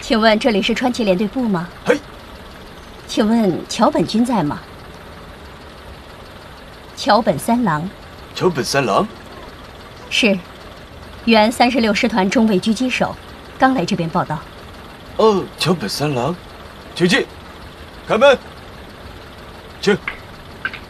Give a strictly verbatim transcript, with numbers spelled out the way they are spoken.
请问这里是川崎联队部吗？ 嘿。 请问桥本君在吗？桥本三郎。 桥本三郎。 是，原三十六师团中尉狙击手，刚来这边报道。 哦，桥本三郎，请进，开门，请。